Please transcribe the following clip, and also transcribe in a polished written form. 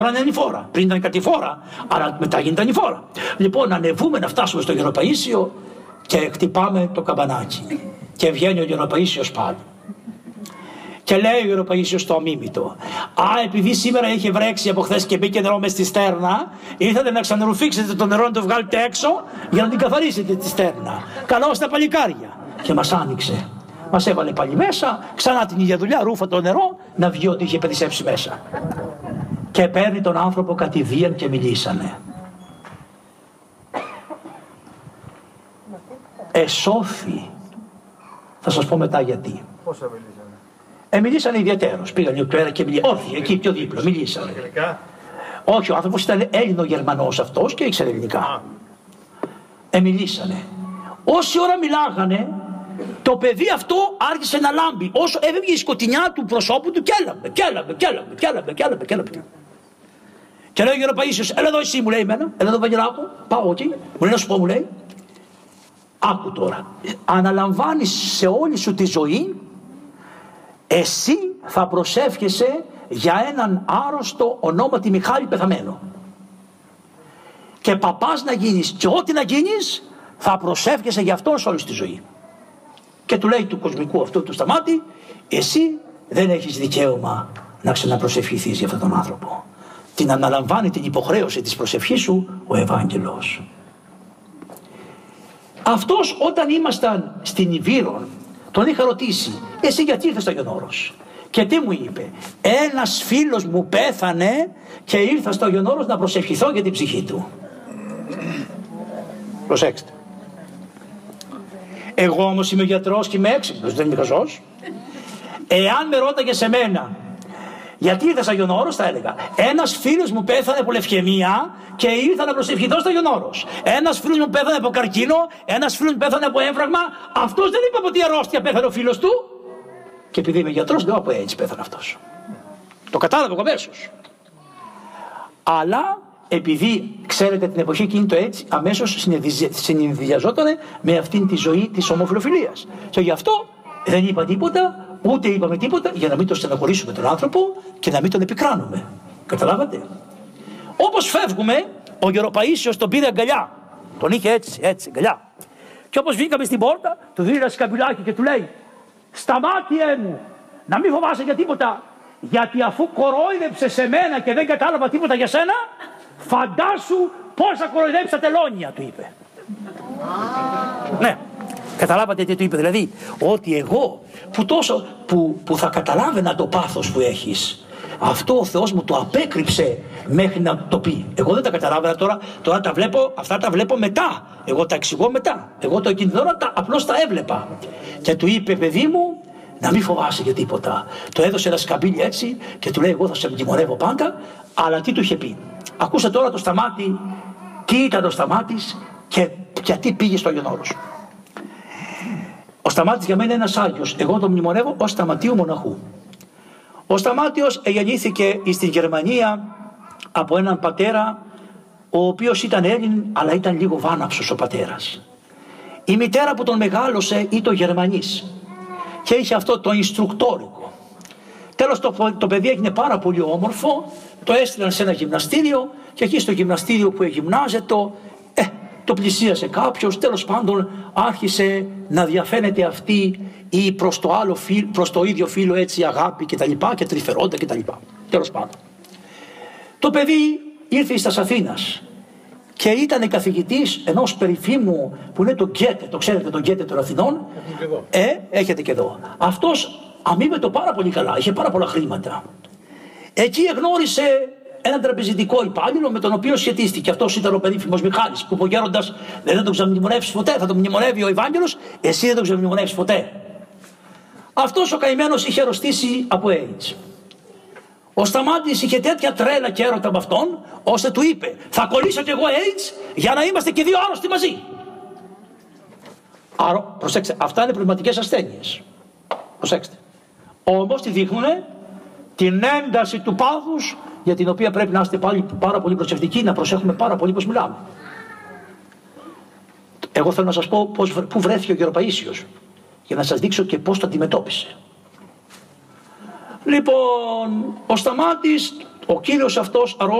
είναι ανηφόρα. Πριν ήταν κατηφόρα, αλλά μετά γίνεται ανηφόρα. Λοιπόν, να ανεβούμε, να φτάσουμε στο Γεροπαΐσιο και χτυπάμε το καμπανάκι. Και βγαίνει ο Γεροπαΐσιος πάλι. Και λέει ο Γεροπαΐσιος στο αμίμητο: Α, επειδή σήμερα είχε βρέξει από χθες και μπήκε νερό μες στη στέρνα, ήρθατε να ξαναρουφήξετε το νερό, να το βγάλετε έξω για να την καθαρίσετε τη στέρνα. Καλώς τα παλικάρια. Και μας άνοιξε. Μας έβαλε πάλι μέσα, ξανά την ίδια δουλειά, ρούφα το νερό, να βγει ό,τι είχε περισσέψει μέσα. Και παίρνει τον άνθρωπο κατηδίαν και μιλήσανε. Εσώθη. Θα σας πω μετά γιατί. Πόσα μιλήσανε? Μιλήσανε ιδιαίτερως. Πήγαν οι πέρα και μιλήσανε. Όχι, εκεί πιο δίπλα, μιλήσανε. Αγγλικά? Όχι, ο άνθρωπος ήταν Έλληνο-Γερμανός αυτός και ήξερε ελληνικά. Μιλήσανε. Όση ώρα μιλάγανε, το παιδί αυτό άρχισε να λάμπει. Όσο έβγαινε η σκοτεινιά του προσώπου του και έλαμπε. Και λέει ο Γεροπαΐσιος: Έλα εδώ εσύ, μου λέει εμένα, έλα εδώ Βαγγελάκο, πάω εκεί. Μου λέει να σου πω, μου λέει, άκου τώρα, αναλαμβάνεις σε όλη σου τη ζωή, εσύ θα προσεύχεσαι για έναν άρρωστο ονόματι Μιχάλη πεθαμένο. Και παπάς να γίνεις και ό,τι να γίνεις, θα προσεύχεσαι για αυτόν σε όλη τη ζωή. Και του λέει του κοσμικού αυτού του Σταμάτη: εσύ δεν έχεις δικαίωμα να ξαναπροσευχηθείς για αυτόν τον άνθρωπο. Την αναλαμβάνει την υποχρέωση της προσευχής σου ο Ευάγγελος. Αυτός όταν ήμασταν στην Ιβύρον, τον είχα ρωτήσει: εσύ γιατί ήρθες στο Άγιον Όρος? Και τι μου είπε? Ένας φίλος μου πέθανε και ήρθα στο Άγιον Όρος να προσευχηθώ για την ψυχή του. Προσέξτε. Εγώ όμως είμαι γιατρός και είμαι έξυπνος, δεν είμαι χαζός. Εάν με ρώταγε σε μένα γιατί ήρθα στο Άγιον Όρος, θα έλεγα: ένας φίλος μου πέθανε από λευκαιμία και ήρθα να προσευχηθώ στο Άγιον Όρος. Ένας φίλος μου πέθανε από καρκίνο, ένας φίλος μου πέθανε από έμφραγμα. Αυτός δεν είπε από τι αρρώστια πέθανε ο φίλος του. Και επειδή είμαι γιατρός, λέω: από έτσι πέθανε αυτός. Το κατάλαβα εγώ αμέσως. Αλλά επειδή ξέρετε την εποχή εκείνη το έτσι, αμέσως συνδυαζόταν με αυτήν τη ζωή της ομοφιλοφιλίας. Και γι' αυτό δεν είπα τίποτα. Ούτε είπαμε τίποτα για να μην τον στεναχωρήσουμε τον άνθρωπο και να μην τον επικράνουμε. Καταλάβατε? Όπως φεύγουμε, ο Γεροπαΐσιος τον πήρε αγκαλιά. Τον είχε έτσι αγκαλιά. Και όπως βγήκαμε στην πόρτα, του δίνει ένα σκαμπιλάκι και του λέει: Σταμάτιε μου, να μην φοβάσαι για τίποτα. Γιατί αφού κορόιδεψες σε μένα και δεν κατάλαβα τίποτα για σένα, φαντάσου πώς θα κοροϊδέψει τα τελώνια, του είπε. Ναι. Καταλάβατε τι του είπε? Δηλαδή, ότι εγώ που θα καταλάβαινα το πάθος που έχεις, αυτό ο Θεός μου το απέκρυψε μέχρι να το πει. Εγώ δεν τα καταλάβαινα τώρα τα βλέπω, αυτά τα βλέπω μετά. Εγώ τα εξηγώ μετά. Εγώ το εκείνη την ώρα απλώς τα έβλεπα. Και του είπε: παιδί μου, να μην φοβάσαι για τίποτα. Το έδωσε ένα σκαμπίλι έτσι και του λέει: εγώ θα σε τιμωρεύω πάντα. Αλλά τι του είχε πει? Ακούστε τώρα το Σταμάτη, τι ήταν ο Σταμάτης και γιατί πήγε στο Άγιον Όρος. Ο Σταμάτης για μένα είναι ένας Άγιος. Εγώ τον μνημονεύω ως Σταματίου μοναχού. Ο Σταμάτιος γεννήθηκε στην Γερμανία από έναν πατέρα ο οποίος ήταν Έλλην, αλλά ήταν λίγο βάναυσος ο πατέρας. Η μητέρα που τον μεγάλωσε ήταν Γερμανής και είχε αυτό το Ινστρουκτόρικο. Τέλος το παιδί έγινε πάρα πολύ όμορφο, το έστειλαν σε ένα γυμναστήριο και εκεί στο γυμναστήριο που εγυμνάζεται το πλησίασε κάποιος, τέλος πάντων άρχισε να διαφαίνεται αυτή ή προς το ίδιο φύλο έτσι αγάπη και τα λοιπά και τρυφερόντα και τα λοιπά. Τέλος πάντων. Το παιδί ήρθε στα Αθήνας και ήταν καθηγητής ενός περίφημου που είναι το Γκέτε, το ξέρετε τον Γκέτε των Αθηνών. Έχετε και εδώ. Αυτός αμείβεται πάρα πολύ καλά, είχε πάρα πολλά χρήματα. Εκεί εγνώρισε έναν τραπεζιτικό υπάλληλο με τον οποίο σχετίστηκε. Αυτός ήταν ο περίφημος Μιχάλης, που ο γέροντας δεν τον ξαναμνημονεύσει ποτέ. Θα τον μνημονεύει ο Ευάγγελος, εσύ δεν τον ξαναμνημονεύσει ποτέ. Αυτός ο καημένος είχε αρρωστήσει από AIDS. Ο Σταμάτης είχε τέτοια τρέλα και έρωτα με αυτόν, ώστε του είπε: θα κολλήσω κι εγώ AIDS για να είμαστε και δύο άρρωστοι μαζί. Άρα, προσέξτε, αυτά είναι πνευματικές ασθένειες. Προσέξτε. Όμως τη δείχνουν την ένταση του πάθους, για την οποία πρέπει να είστε πάλι πάρα πολύ προσεκτικοί, να προσέχουμε πάρα πολύ πώς μιλάμε. Εγώ θέλω να σας πω πού βρέθηκε ο Γεροπαΐσιος, για να σας δείξω και πώς το αντιμετώπισε. Λοιπόν, ο Σταμάτης, ο Κύριος αυτός